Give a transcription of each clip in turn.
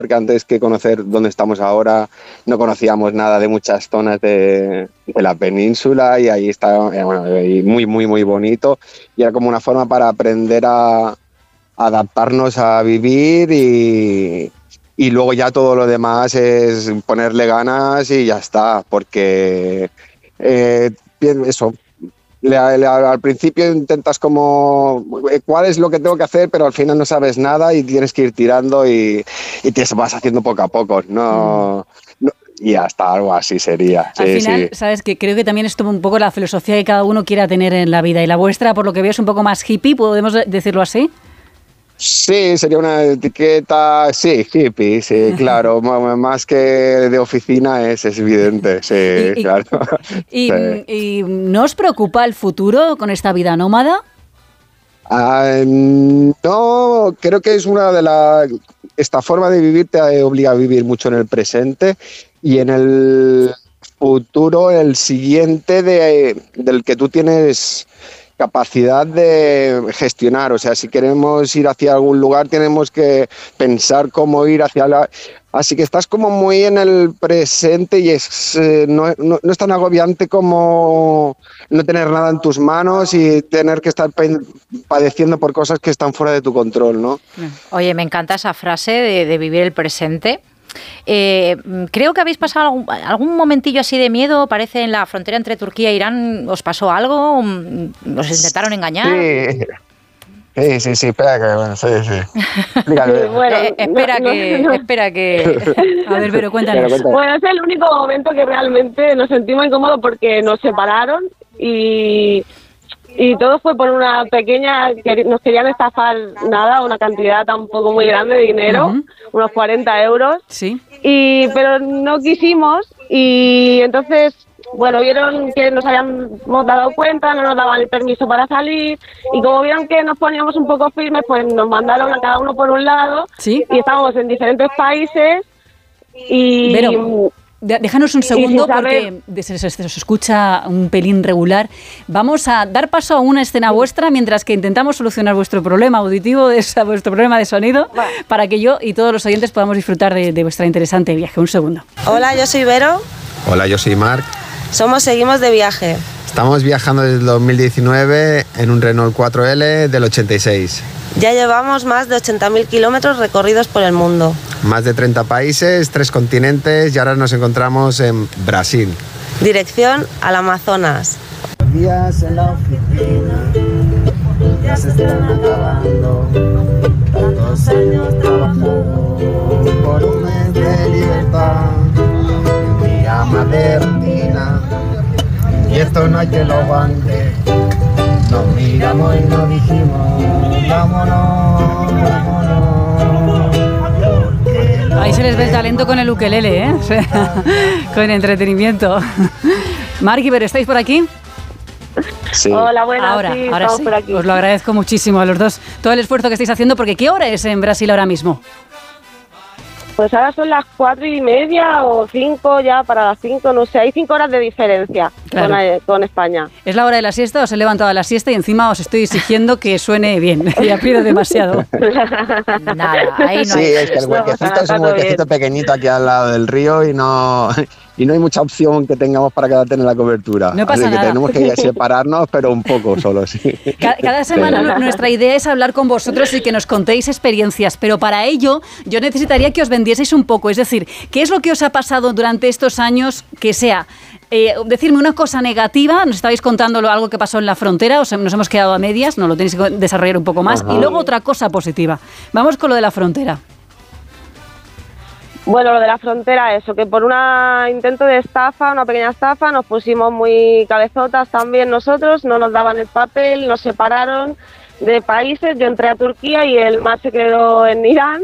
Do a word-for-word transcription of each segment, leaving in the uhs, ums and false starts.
porque antes que conocer dónde estamos ahora no conocíamos nada de muchas zonas de, de la península y ahí está bueno, muy, muy, muy bonito y era como una forma para aprender a, a adaptarnos a vivir y, y luego ya todo lo demás es ponerle ganas y ya está, porque eh, eso... Le, le, al principio intentas como cuál es lo que tengo que hacer, pero al final no sabes nada y tienes que ir tirando y, y te vas haciendo poco a poco, no, mm. no y hasta algo así sería. Al sí, final, sí. sabes que creo que también es un poco la filosofía que cada uno quiera tener en la vida y la vuestra, por lo que veo, es un poco más hippie, ¿podemos decirlo así? Sí, sería una etiqueta, sí, hippie, sí, claro, más que de oficina es, es evidente, sí, y, y, claro. Y, sí. ¿Y no os preocupa el futuro con esta vida nómada? Uh, no, creo que es una de las... Esta forma de vivir te obliga a vivir mucho en el presente y en el futuro, el siguiente de, del que tú tienes... capacidad de gestionar, o sea, si queremos ir hacia algún lugar tenemos que pensar cómo ir hacia la... Así que estás como muy en el presente y es eh, no, no, no es tan agobiante como no tener nada en tus manos y tener que estar padeciendo por cosas que están fuera de tu control, ¿no? Oye, me encanta esa frase de, de vivir el presente. Eh, creo que habéis pasado algún, algún momentillo así de miedo, parece en la frontera entre Turquía e Irán, ¿os pasó algo? ¿Os intentaron engañar? Sí, sí, sí, sí espera que, bueno, sí, sí. bueno, eh, espera no, que, no, no. espera que... A ver, pero cuéntanos. Bueno, es el único momento que realmente nos sentimos incómodos porque nos separaron y... Y todo fue por una pequeña, que nos querían estafar nada, una cantidad tampoco muy grande de dinero, uh-huh. unos cuarenta euros. Sí. Y, pero no quisimos y entonces, bueno, vieron que nos habíamos dado cuenta, no nos daban el permiso para salir y como vieron que nos poníamos un poco firmes, pues nos mandaron a cada uno por un lado. ¿Sí? Y estábamos en diferentes países y... Pero... Déjanos un segundo porque se, se, se os escucha un pelín regular. Vamos a dar paso a una escena vuestra mientras que intentamos solucionar vuestro problema auditivo, de esa, vuestro problema de sonido, vale. para que yo y todos los oyentes podamos disfrutar de, de vuestra interesante viaje. Un segundo. Hola, yo soy Vero. Hola, yo soy Marc. Somos Seguimos de Viaje. Estamos viajando desde el dos mil diecinueve en un Renault cuatro L del ochenta y seis. Ya llevamos más de ochenta mil kilómetros recorridos por el mundo. Más de treinta países, tres continentes y ahora nos encontramos en Brasil. Dirección al Amazonas. Días en la oficina ya se están acabando. Tantos años trabajando por un mes de libertad. Un día más de rutina y esto no hay que lo aguante. Nos miramos y nos dijimos, vámonos, vámonos. Ahí se les ve el talento con el ukelele, ¿eh? O sea, con entretenimiento. Marc y Vero, ¿estáis por aquí? Sí. Hola, buenas, ahora, sí, ahora sí. por aquí. Os lo agradezco muchísimo a los dos todo el esfuerzo que estáis haciendo, porque ¿qué hora es en Brasil ahora mismo? Pues ahora son las cuatro y media o cinco ya para las cinco, no sé, hay cinco horas de diferencia claro. con, con España. Es la hora de la siesta, os he levantado a la siesta y encima os estoy exigiendo que suene bien, ya pido demasiado. Nada, ahí no sí, hay. es que el huequecito es un huequecito pequeñito aquí al lado del río y no... Y no hay mucha opción que tengamos para quedarte en la cobertura. No pasa Así que nada. tenemos que separarnos, pero un poco solo, sí. Cada, cada semana pero... nuestra idea es hablar con vosotros y que nos contéis experiencias, pero para ello yo necesitaría que os vendieseis un poco. Es decir, ¿qué es lo que os ha pasado durante estos años que sea? Eh, decirme una cosa negativa, nos estabais contando algo que pasó en la frontera, os, nos hemos quedado a medias, no lo tenéis que desarrollar un poco más. Ajá. Y luego otra cosa positiva. Vamos con lo de la frontera. Bueno, lo de la frontera, eso, que por un intento de estafa, una pequeña estafa, nos pusimos muy cabezotas también nosotros, no nos daban el papel, nos separaron de países, yo entré a Turquía y el Mar se quedó en Irán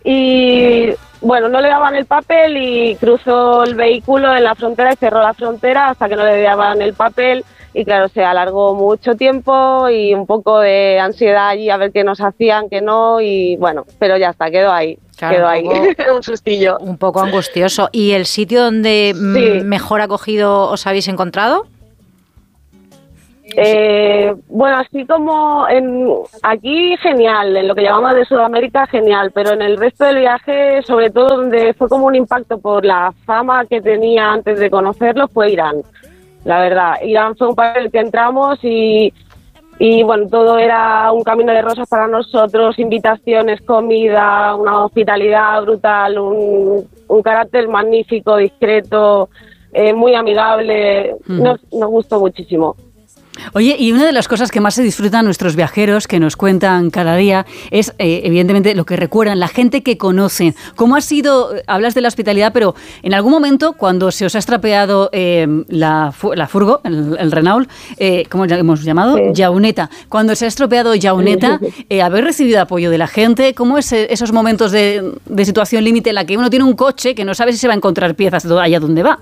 y bueno, no le daban el papel y cruzó el vehículo en la frontera y cerró la frontera hasta que no le daban el papel y claro, se alargó mucho tiempo y un poco de ansiedad allí a ver qué nos hacían, qué no y bueno, pero ya está, quedó ahí. Claro, quedó ahí, un, poco, un sustillo. Un poco angustioso. ¿Y el sitio donde sí. mejor acogido os habéis encontrado? Eh, bueno, así como en aquí genial, en lo que llamamos de Sudamérica genial, pero en el resto del viaje, sobre todo donde fue como un impacto por la fama que tenía antes de conocerlo, fue Irán. La verdad, Irán fue un país en el que entramos y, y bueno, todo era un camino de rosas para nosotros, invitaciones, comida, una hospitalidad brutal, un, un carácter magnífico, discreto, eh, muy amigable, mm. nos, nos gustó muchísimo. Oye, y una de las cosas que más se disfrutan nuestros viajeros, que nos cuentan cada día, es eh, evidentemente lo que recuerdan, la gente que conocen. ¿Cómo ha sido? Hablas de la hospitalidad, pero en algún momento, cuando se os ha estropeado eh, la, la furgo, el, el Renault, eh, ¿cómo hemos llamado? Sí. Yauneta. Cuando se ha estropeado Yauneta, eh, ¿habéis recibido apoyo de la gente? ¿Cómo es esos momentos de, de situación límite en la que uno tiene un coche que no sabe si se va a encontrar piezas allá donde va?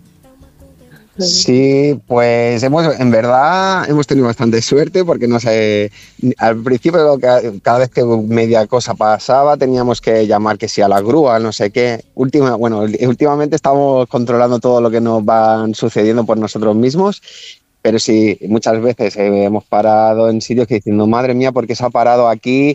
Sí, pues hemos, en verdad hemos tenido bastante suerte porque no sé, al principio cada vez que media cosa pasaba teníamos que llamar que sí a la grúa, no sé qué. Última, bueno, últimamente estamos controlando todo lo que nos van sucediendo por nosotros mismos. Pero sí, muchas veces eh, hemos parado en sitios que diciendo, madre mía, ¿por qué se ha parado aquí?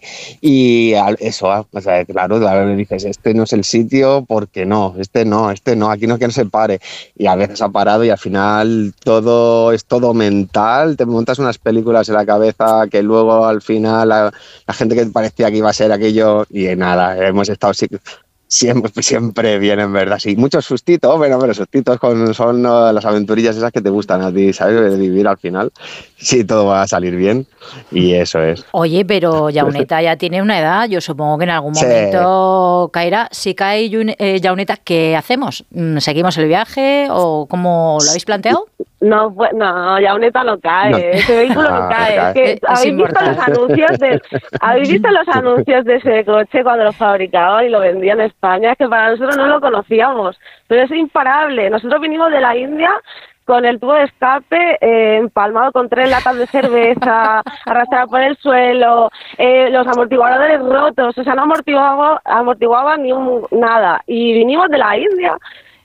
Y eso, o sea, claro, a veces dices, este no es el sitio, porque no, este no, este no, aquí no es que no se pare. Y a veces ha parado y al final todo es todo mental, te montas unas películas en la cabeza que luego al final la, la gente que parecía que iba a ser aquello, y nada, hemos estado... Siempre, siempre bien, en verdad, sí. Muchos sustitos, bueno, pero sustitos con, son uh, las aventurillas esas que te gustan a ti, ¿sabes? De vivir al final. Sí, todo va a salir bien y eso es. Oye, pero Yauneta ya tiene una edad, yo supongo que en algún momento sí. caerá. Si cae eh, Yauneta, ¿qué hacemos? ¿Seguimos el viaje o cómo lo habéis planteado? No, pues, no, Yauneta no cae, no. Ese vehículo no, no cae. cae. Es que, es ¿habéis, visto los anuncios de, ¿Habéis visto los anuncios de ese coche cuando lo fabricaban y lo vendían en España? Es que para nosotros no lo conocíamos, pero es imparable. Nosotros vinimos de la India con el tubo de escape eh, empalmado con tres latas de cerveza, arrastrada por el suelo, eh, los amortiguadores rotos, o sea, no amortiguaba, amortiguaba ni un, nada. Y vinimos de la India.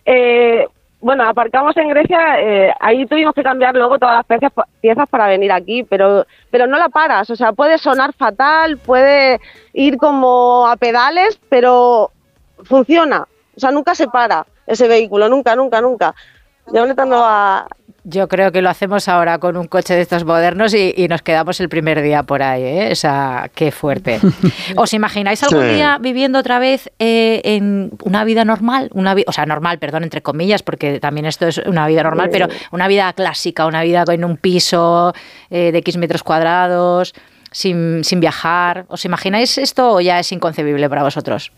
Eh, Bueno, aparcamos en Grecia, eh, ahí tuvimos que cambiar luego todas las piezas, piezas para venir aquí, pero pero no la paras, o sea, puede sonar fatal, puede ir como a pedales, pero funciona, o sea, nunca se para ese vehículo, nunca, nunca, nunca. Yauneta no va... Yo creo que lo hacemos ahora con un coche de estos modernos y, y nos quedamos el primer día por ahí, ¿eh? O sea, qué fuerte. ¿Os imagináis algún sí. día viviendo otra vez eh, en una vida normal? Una vi- o sea, normal, perdón, entre comillas, porque también esto es una vida normal, sí. pero una vida clásica, una vida en un piso eh, de X metros cuadrados, sin, sin viajar. ¿Os imagináis esto o ya es inconcebible para vosotros?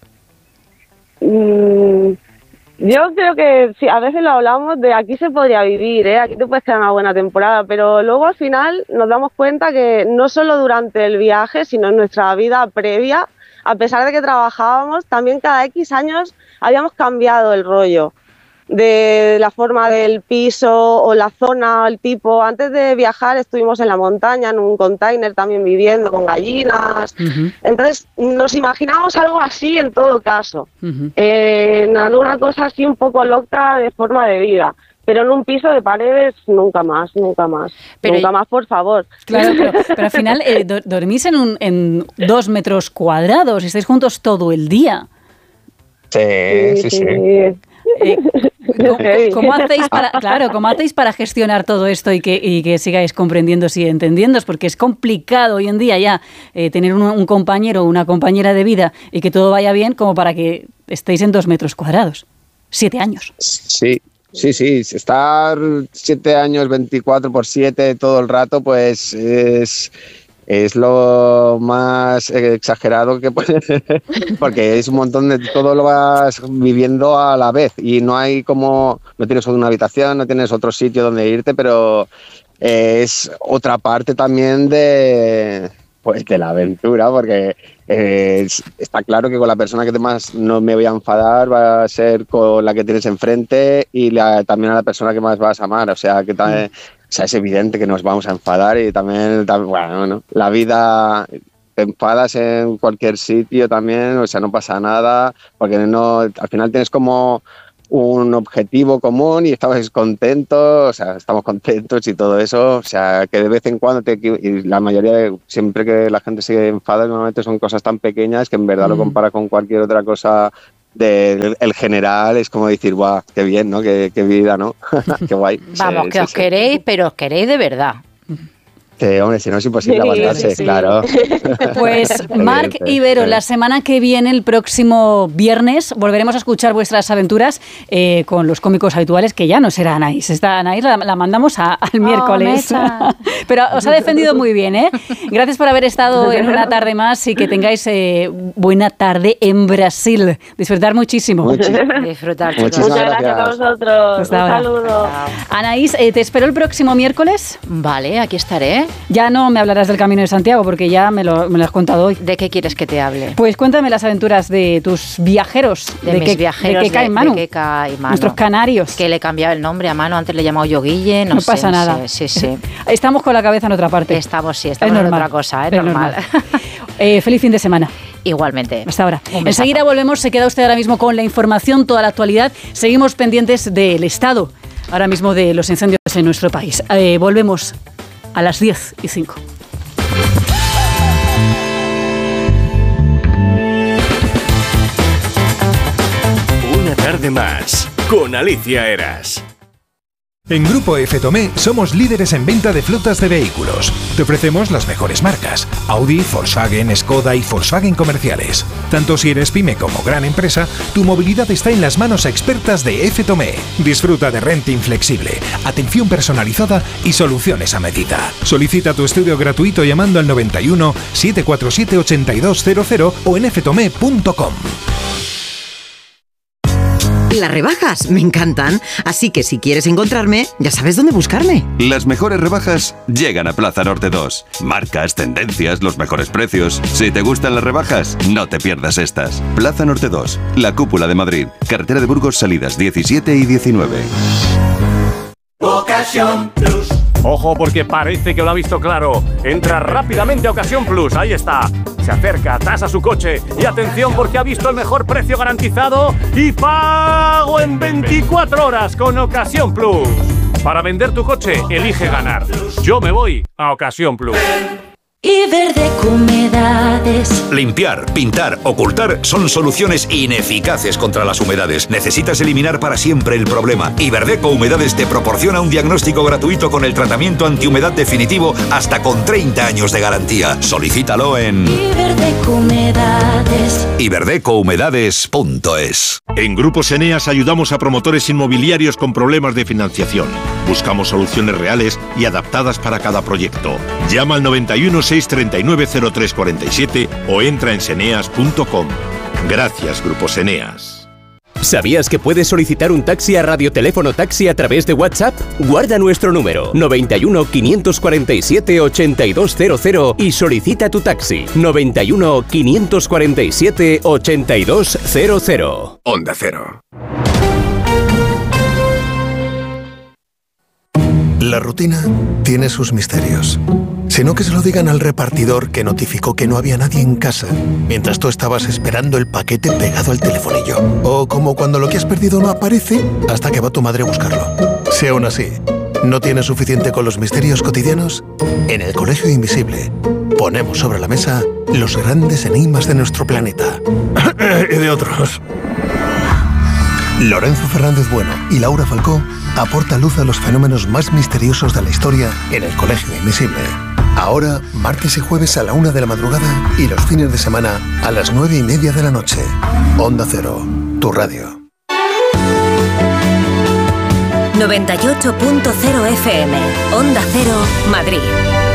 Mm. Yo creo que sí, a veces lo hablamos de aquí se podría vivir, ¿eh? Aquí te puedes quedar una buena temporada, pero luego al final nos damos cuenta que no solo durante el viaje, sino en nuestra vida previa, a pesar de que trabajábamos, también cada X años habíamos cambiado el rollo de la forma del piso o la zona, el tipo. Antes de viajar estuvimos en la montaña, en un container también viviendo con gallinas. Uh-huh. Entonces nos imaginamos algo así en todo caso. Uh-huh. eh, en alguna cosa así un poco loca de forma de vida. Pero en un piso de paredes nunca más, nunca más. Pero nunca y... más, por favor. Claro, pero, pero al final eh, do- dormís en, un, en dos metros cuadrados, estáis juntos todo el día. Sí, sí, sí. sí. Eh, ¿cómo, ¿Cómo hacéis para, claro, cómo hacéis para gestionar todo esto y que, y que sigáis comprendiéndose y entendiéndose? Porque es complicado hoy en día ya eh, tener un, un compañero o una compañera de vida y que todo vaya bien como para que estéis en dos metros cuadrados. Siete años. Sí, sí, sí. Estar siete años, veinticuatro por siete todo el rato, pues es... Es lo más exagerado que puede ser, porque es un montón de todo lo vas viviendo a la vez y no hay como, no tienes una habitación, no tienes otro sitio donde irte, pero es otra parte también de, pues, de la aventura, porque eh, está claro que con la persona que más no me voy a enfadar va a ser con la que tienes enfrente y la, también a la persona que más vas a amar, o sea que también... O sea, es evidente que nos vamos a enfadar y también, también bueno, ¿no? La vida, te enfadas en cualquier sitio también, o sea, no pasa nada, porque no, al final tienes como un objetivo común y estamos contentos, o sea, estamos contentos y todo eso, o sea, que de vez en cuando, te, y la mayoría de, siempre que la gente se enfada, normalmente son cosas tan pequeñas que en verdad mm. lo compara con cualquier otra cosa del el general, es como decir, guau, qué bien, ¿no? Qué, qué vida, ¿no? Qué guay. Vamos, sí, que sí, os sí. queréis, pero os queréis de verdad. Sí, hombre, si no es imposible Sí, aguantarse, sí, sí. claro. Pues Marc y Vero, la semana que viene, el próximo viernes, volveremos a escuchar vuestras aventuras eh, con los cómicos habituales, que ya no será Anaís. Esta Anaís la, la mandamos a, al miércoles. Mecha. Pero os ha defendido muy bien, ¿eh? Gracias por haber estado en una tarde más y que tengáis eh, buena tarde en Brasil. Disfrutar muchísimo. Muchi- Disfrutar, chicos. Muchísimas Muchas gracias a vosotros. Hasta Un ahora. saludo. Anaís, eh, te espero el próximo miércoles. Vale, aquí estaré. Ya no me hablarás del Camino de Santiago porque ya me lo, me lo has contado hoy. ¿De qué quieres que te hable? Pues cuéntame las aventuras de tus viajeros. De, mis que, viajeros de Keka y de, Manu. de Keka y Manu. Nuestros canarios. Que le he cambiado el nombre a Manu, antes le he llamado yo Guille, no, No sé, pasa no nada. sé, sí, sí. Estamos con la cabeza en otra parte. Estamos, sí, estamos Es en normal. otra cosa, es Es normal. Eh, feliz fin de semana. Igualmente. Hasta ahora. Un besazo. Enseguida volvemos. Se queda usted ahora mismo con la información, toda la actualidad. Seguimos pendientes del estado, ahora mismo, de los incendios en nuestro país. Eh, volvemos a las diez y cinco. Una tarde más con Alicia Eras. En Grupo F Tomé somos líderes en venta de flotas de vehículos. Te ofrecemos las mejores marcas: Audi, Volkswagen, Skoda y Volkswagen comerciales. Tanto si eres pyme como gran empresa, tu movilidad está en las manos expertas de F Tomé. Disfruta de renting flexible, atención personalizada y soluciones a medida. Solicita tu estudio gratuito llamando al noventa y uno, setecientos cuarenta y siete, ochenta y dos cero cero o en f tomé punto com. Las rebajas me encantan, así que si quieres encontrarme, ya sabes dónde buscarme. Las mejores rebajas llegan a Plaza Norte dos. Marcas, tendencias, los mejores precios. Si te gustan las rebajas, no te pierdas estas. Plaza Norte dos, la cúpula de Madrid. Carretera de Burgos, salidas diecisiete y diecinueve. Ocasión Plus. Ojo, porque parece que lo ha visto claro. Entra rápidamente a Ocasión Plus, ahí está. Se acerca, tasa su coche y atención porque ha visto el mejor precio garantizado y pago en veinticuatro horas con Ocasión Plus. Para vender tu coche, elige ganar. Yo me voy a Ocasión Plus. Iberdeco Humedades. Limpiar, pintar, ocultar son soluciones ineficaces contra las humedades. Necesitas eliminar para siempre el problema. Iberdeco Humedades te proporciona un diagnóstico gratuito con el tratamiento antihumedad definitivo hasta con treinta años de garantía. Solicítalo en Iberdeco Humedades. iberdeco humedades punto es. En Grupos Eneas ayudamos a promotores inmobiliarios con problemas de financiación. Buscamos soluciones reales y adaptadas para cada proyecto. Llama al noventa y uno, seiscientos treinta y nueve, cero tres cuarenta y siete o entra en seneas punto com. Gracias, Grupos Eneas. ¿Sabías que puedes solicitar un taxi a Radioteléfono Taxi a través de WhatsApp? Guarda nuestro número noventa y uno, quinientos cuarenta y siete, ochenta y dos cero cero y solicita tu taxi noventa y uno, quinientos cuarenta y siete, ochenta y dos cero cero. Onda Cero. La rutina tiene sus misterios. Si no, que se lo digan al repartidor que notificó que no había nadie en casa mientras tú estabas esperando el paquete pegado al telefonillo. O como cuando lo que has perdido no aparece hasta que va tu madre a buscarlo. Si aún así no tienes suficiente con los misterios cotidianos, en el Colegio Invisible ponemos sobre la mesa los grandes enigmas de nuestro planeta. Y de otros. Lorenzo Fernández Bueno y Laura Falcó aportan luz a los fenómenos más misteriosos de la historia en el Colegio Invisible. Ahora, martes y jueves a la una de la madrugada y los fines de semana a las nueve y media de la noche. Onda Cero, tu radio. noventa y ocho punto cero F M, Onda Cero, Madrid.